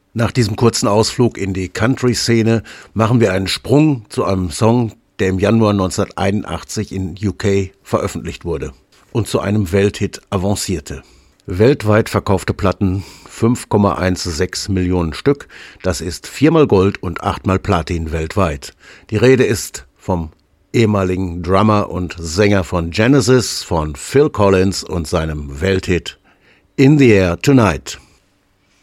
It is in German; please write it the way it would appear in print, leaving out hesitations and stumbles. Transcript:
Nach diesem kurzen Ausflug in die Country-Szene machen wir einen Sprung zu einem Song, der im Januar 1981 in UK veröffentlicht wurde und zu einem Welthit avancierte. Weltweit verkaufte Platten 5,16 Millionen Stück, das ist 4-mal Gold und 8-mal Platin weltweit. Die Rede ist vom ehemaligen Drummer und Sänger von Genesis, von Phil Collins und seinem Welthit In the Air Tonight.